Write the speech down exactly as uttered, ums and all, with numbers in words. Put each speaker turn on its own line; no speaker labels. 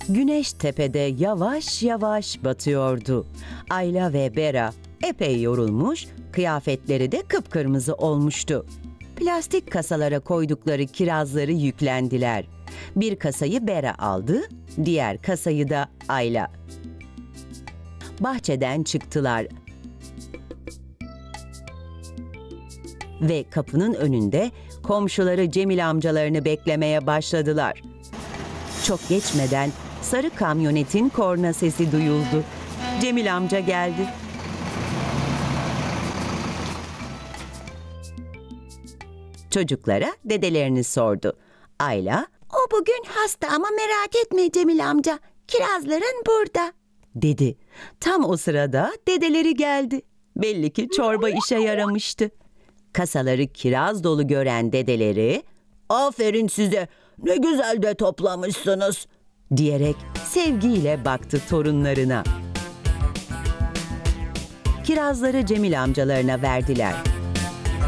Güneş tepede yavaş yavaş batıyordu. Ayla ve Bera epey yorulmuş, kıyafetleri de kıpkırmızı olmuştu. Plastik kasalara koydukları kirazları yüklendiler. Bir kasayı Bera aldı, diğer kasayı da Ayla. Bahçeden çıktılar. Ve kapının önünde komşuları Cemil amcalarını beklemeye başladılar. Çok geçmeden sarı kamyonetin korna sesi duyuldu. Cemil amca geldi. Çocuklara dedelerini sordu. Ayla,
"O bugün hasta ama merak etme Cemil amca. Kirazların burada,"
dedi. Tam o sırada dedeleri geldi. Belli ki çorba işe yaramıştı. Kasaları kiraz dolu gören dedeleri, "Aferin size, ne güzel de toplamışsınız," diyerek sevgiyle baktı torunlarına. Kirazları Cemil amcalarına verdiler.